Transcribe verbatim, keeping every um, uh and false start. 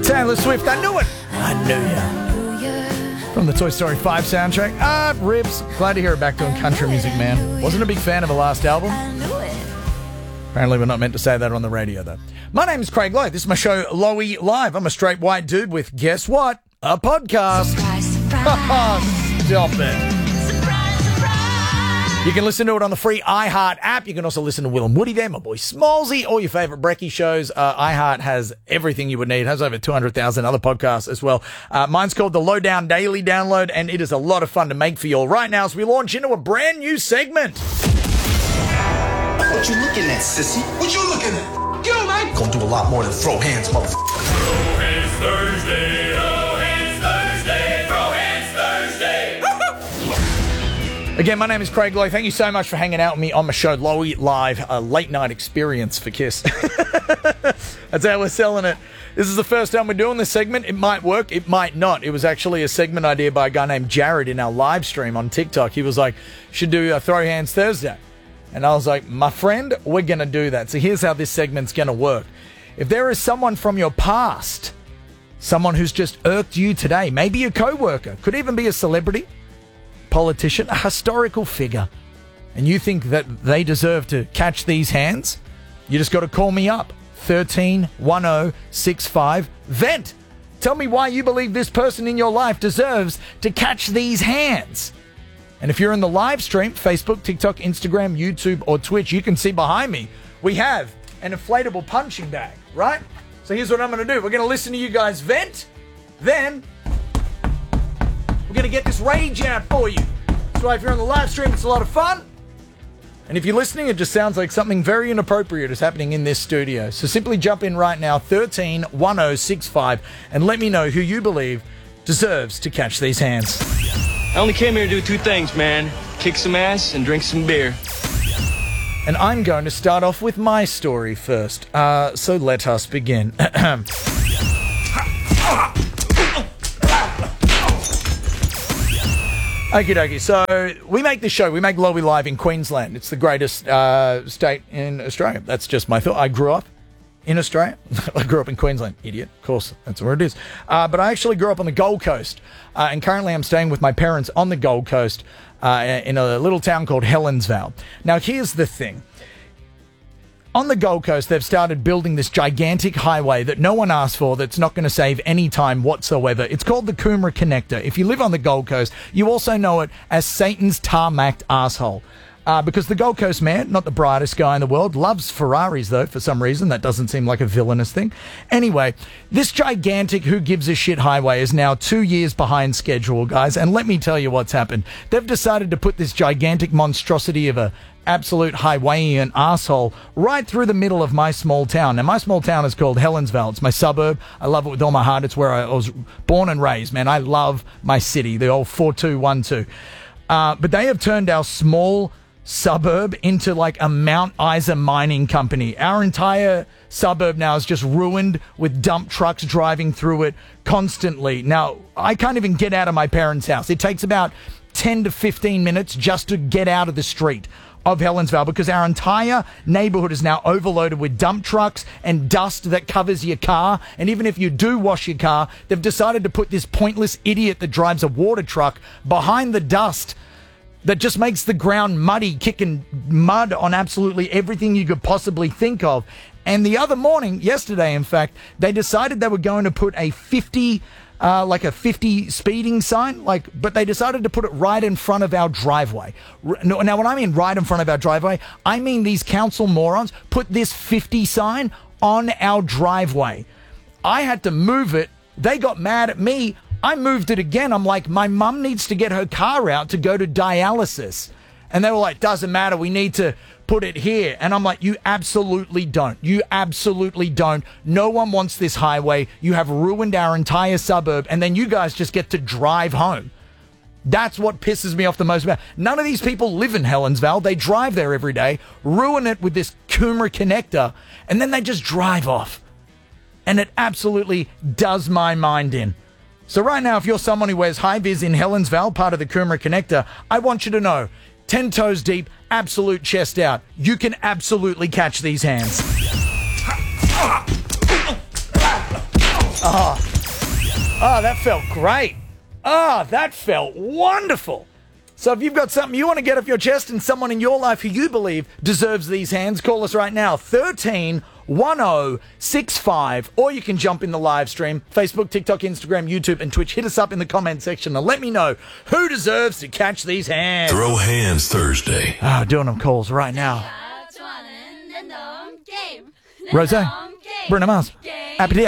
Taylor Swift, I knew it. I knew ya. From the Toy Story five soundtrack. Ah, Ribs. Glad to hear her back doing country music, man. Wasn't a big fan of her last album. Apparently we're not meant to say that on the radio, though. My name is Craig Lowe. This is my show, Lowy Live. I'm a straight white dude with, guess what? A podcast. Surprise, surprise. Stop it. Surprise, surprise. You can listen to it on the free iHeart app. You can also listen to Will and Woody there, my boy Smallsy, all your favourite brekkie shows. Uh, iHeart has everything you would need. It has over two hundred thousand other podcasts as well. Uh, mine's called the Lowdown Daily Download, and it is a lot of fun to make for you all right now as we launch into a brand new segment. What you looking at, sissy? What you looking at? Yo, man! Gonna do a lot more than throw hands, motherfucker. Throw hands Thursday, throw hands Thursday, throw hands Thursday. Again, my name is Craig Lowe. Thank you so much for hanging out with me on my show, Lowy Live, a late night experience for Kiss. That's how we're selling it. This is the first time we're doing this segment. It might work, it might not. It was actually a segment idea by a guy named Jared in our live stream on TikTok. He was like, should do a Throw Hands Thursday. And I was like, my friend, we're going to do that. So here's how this segment's going to work. If there is someone from your past, someone who's just irked you today, maybe a co-worker, could even be a celebrity, politician, a historical figure, and you think that they deserve to catch these hands, you just got to call me up. thirteen one oh six five. Vent. Tell me why you believe this person in your life deserves to catch these hands. And if you're in the live stream, Facebook, TikTok, Instagram, YouTube, or Twitch, you can see behind me, we have an inflatable punching bag, right? So here's what I'm going to do. We're going to listen to you guys vent. Then we're going to get this rage out for you. So if you're on the live stream, it's a lot of fun. And if you're listening, it just sounds like something very inappropriate is happening in this studio. So simply jump in right now, thirteen one oh six five, and let me know who you believe deserves to catch these hands. I only came here to do two things, man. Kick some ass and drink some beer. And I'm going to start off with my story first. Uh, so let us begin. Okie dokie. So we make this show. We make Lowy Live in Queensland. It's the greatest uh, state in Australia. That's just my thought. I grew up in Australia. I grew up in Queensland. Idiot. Of course, that's where it is. Uh, but I actually grew up on the Gold Coast. Uh, and currently I'm staying with my parents on the Gold Coast uh, in a little town called Helensvale. Now, here's the thing. On the Gold Coast, they've started building this gigantic highway that no one asked for that's not going to save any time whatsoever. It's called the Coomera Connector. If you live on the Gold Coast, you also know it as Satan's tarmacked asshole. Uh, because the Gold Coast man, not the brightest guy in the world, loves Ferraris, though, for some reason. That doesn't seem like a villainous thing. Anyway, this gigantic who gives a shit highway is now two years behind schedule, guys. And let me tell you what's happened. They've decided to put this gigantic monstrosity of a absolute Hawaiian asshole right through the middle of my small town. Now, my small town is called Helensvale. It's my suburb. I love it with all my heart. It's where I was born and raised, man. I love my city, the old four two one two. Uh, but they have turned our small suburb into like a Mount Isa mining company. Our entire suburb now is just ruined with dump trucks driving through it constantly. Now, I can't even get out of my parents' house. It takes about ten to fifteen minutes just to get out of the street of Helensvale because our entire neighborhood is now overloaded with dump trucks and dust that covers your car. And even if you do wash your car, they've decided to put this pointless idiot that drives a water truck behind the dust that just makes the ground muddy, kicking mud on absolutely everything you could possibly think of. And the other morning, yesterday, in fact, they decided they were going to put a fifty, uh, like a fifty speeding sign, like, but they decided to put it right in front of our driveway. Now, when I mean right in front of our driveway, I mean these council morons put this fifty sign on our driveway. I had to move it. They got mad at me. I moved it again. I'm like, my mum needs to get her car out to go to dialysis. And they were like, doesn't matter. We need to put it here. And I'm like, you absolutely don't. You absolutely don't. No one wants this highway. You have ruined our entire suburb. And then you guys just get to drive home. That's what pisses me off the most about. None of these people live in Helensvale. They drive there every day, ruin it with this Coomera Connector, and then they just drive off. And it absolutely does my mind in. So right now, if you're someone who wears high-vis in Helensvale, part of the Coomera Connector, I want you to know, ten toes deep, absolute chest out, you can absolutely catch these hands. Oh, oh, that felt great. Oh, that felt wonderful. So if you've got something you want to get off your chest and someone in your life who you believe deserves these hands, call us right now, thirteen one oh six five, or you can jump in the live stream, Facebook, TikTok, Instagram, YouTube, and Twitch. Hit us up in the comment section and let me know who deserves to catch these hands. Throw Hands Thursday. Oh, doing them calls right now. Rose, Bruno Mars, Appetit.